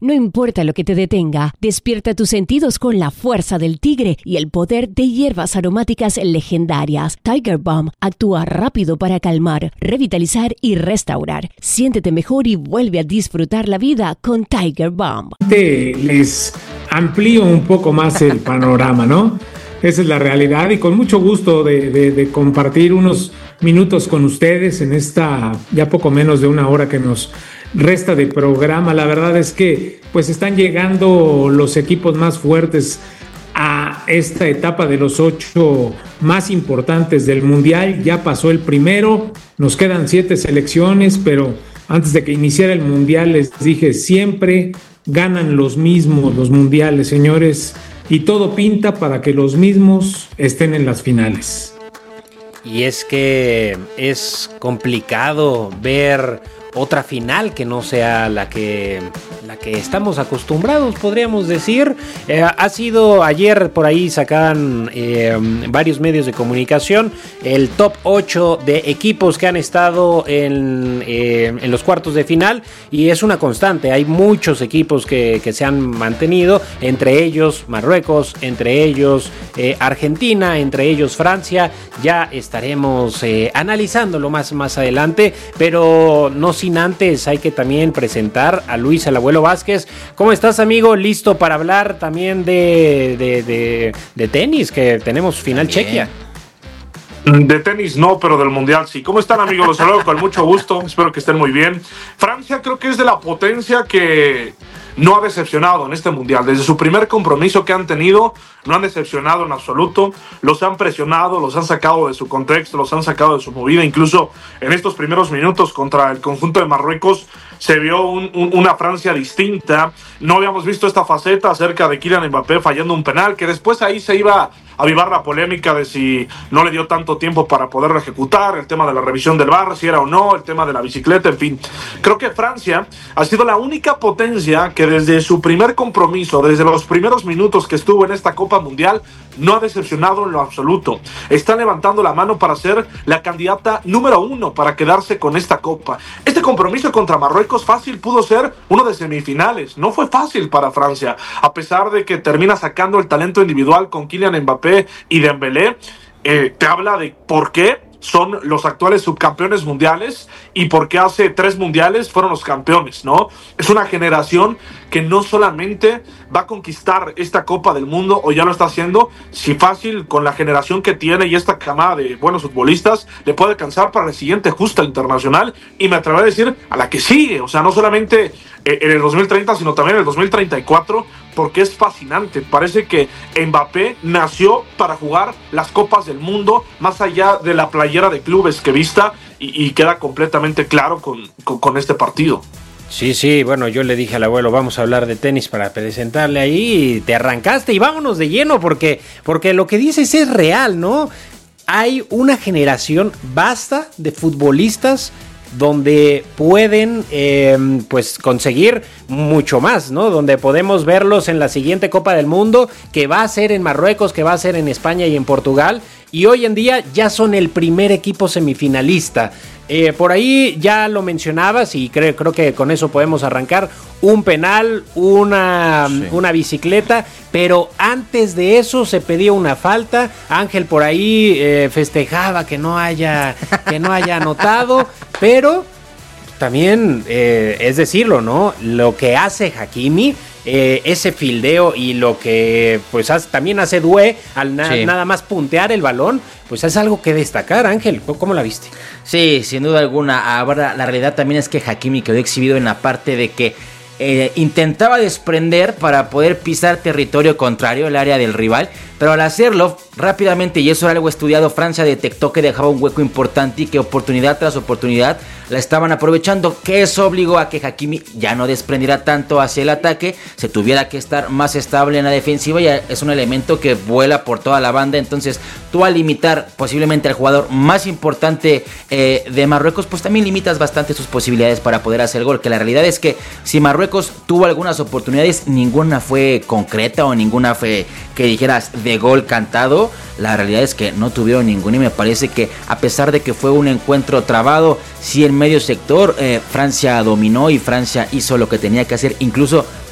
No importa lo que te detenga, despierta tus sentidos con la fuerza del tigre y el poder de hierbas aromáticas legendarias. Tiger Balm actúa rápido para calmar, revitalizar y restaurar. Siéntete mejor y vuelve a disfrutar la vida con Tiger Balm. Les amplío un poco más el panorama, ¿no? Esa es la realidad y con mucho gusto de compartir unos minutos con ustedes en esta ya poco menos de una hora que nos resta de programa. La verdad es que pues están llegando los equipos más fuertes a esta etapa de los 8 más importantes del Mundial. Ya pasó el primero, nos quedan 7 selecciones, pero antes de que iniciara el Mundial les dije, siempre ganan los mismos los Mundiales, señores, y todo pinta para que los mismos estén en las finales. Y es que es complicado ver otra final que no sea la que estamos acostumbrados, podríamos decir. Ha sido ayer, por ahí sacaban varios medios de comunicación el top 8 de equipos que han estado en los cuartos de final, y es una constante. Hay muchos equipos que se han mantenido, entre ellos Marruecos, entre ellos Argentina, entre ellos Francia. Ya estaremos analizándolo más adelante, pero no sin antes hay que también presentar a Luis el Abuelo Vázquez. ¿Cómo estás, amigo? ¿Listo para hablar también de tenis? Que tenemos final Chequia. De tenis no, pero del Mundial sí. ¿Cómo están, amigos? Los saludo con mucho gusto. Espero que estén muy bien. Francia creo que es de la potencia que no ha decepcionado en este Mundial. Desde su primer compromiso que han tenido, no han decepcionado en absoluto. Los han presionado, los han sacado de su contexto, los han sacado de su movida. Incluso en estos primeros minutos contra el conjunto de Marruecos se vio una Francia distinta. No habíamos visto esta faceta acerca de Kylian Mbappé fallando un penal, que después ahí se iba a avivar la polémica de si no le dio tanto tiempo para poderlo ejecutar, el tema de la revisión del VAR, si era o no, el tema de la bicicleta, en fin. Creo que Francia ha sido la única potencia que desde su primer compromiso, desde los primeros minutos que estuvo en esta Copa Mundial, no ha decepcionado en lo absoluto. Está levantando la mano para ser la candidata número 1 para quedarse con esta Copa. Este compromiso contra Marruecos fácil pudo ser uno de semifinales. No fue fácil para Francia, a pesar de que termina sacando el talento individual con Kylian Mbappé y Dembélé. Te habla de por qué son los actuales subcampeones mundiales y por qué hace 3 mundiales fueron los campeones, ¿no? Es una generación que no solamente va a conquistar esta Copa del Mundo, o ya lo está haciendo, si fácil con la generación que tiene y esta camada de buenos futbolistas le puede alcanzar para el siguiente justa internacional, y me atrevo a decir a la que sigue. O sea, no solamente en el 2030, sino también en el 2034, porque es fascinante. Parece que Mbappé nació para jugar las Copas del Mundo, más allá de la playera de clubes que vista, y queda completamente claro con este partido. Sí, bueno, yo le dije al abuelo, vamos a hablar de tenis para presentarle ahí, y te arrancaste y vámonos de lleno, porque lo que dices es real, ¿no? Hay una generación vasta de futbolistas donde pueden pues conseguir mucho más, ¿no? Donde podemos verlos en la siguiente Copa del Mundo, que va a ser en Marruecos, que va a ser en España y en Portugal, y hoy en día ya son el primer equipo semifinalista. Por ahí ya lo mencionabas y creo que con eso podemos arrancar. Un penal, una bicicleta, pero antes de eso se pedía una falta. Ángel por ahí festejaba que no haya anotado, pero también es decirlo, ¿no? Lo que hace Hakimi, ese fildeo, y lo que pues también hace Doué al nada más puntear el balón, pues es algo que destacar. Ángel, ¿cómo la viste? Sí, sin duda alguna. Ahora la realidad también es que Hakimi quedó exhibido en la parte de que intentaba desprender para poder pisar territorio contrario, el área del rival, pero al hacerlo rápidamente, y eso era algo estudiado, Francia detectó que dejaba un hueco importante y que oportunidad tras oportunidad la estaban aprovechando, que eso obligó a que Hakimi ya no desprendiera tanto hacia el ataque, se tuviera que estar más estable en la defensiva, y es un elemento que vuela por toda la banda. Entonces tú, al limitar posiblemente al jugador más importante de Marruecos, pues también limitas bastante sus posibilidades para poder hacer gol, que la realidad es que si Marruecos tuvo algunas oportunidades, ninguna fue concreta o ninguna fue que dijeras de gol cantado. La realidad es que no tuvieron ninguna, y me parece que a pesar de que fue un encuentro trabado, sí en medio sector Francia dominó y Francia hizo lo que tenía que hacer, incluso